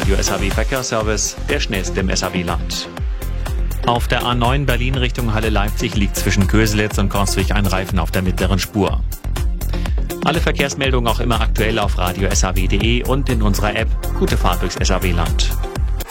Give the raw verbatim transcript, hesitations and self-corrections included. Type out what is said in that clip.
Radio S A W Verkehrsservice, der schnellste im S A W-Land. Auf der A neun Berlin Richtung Halle-Leipzig liegt zwischen Köselitz und Costwig ein Reifen auf der mittleren Spur. Alle Verkehrsmeldungen auch immer aktuell auf radio S A W punkt de und in unserer App. Gute Fahrt durchs S A W-Land.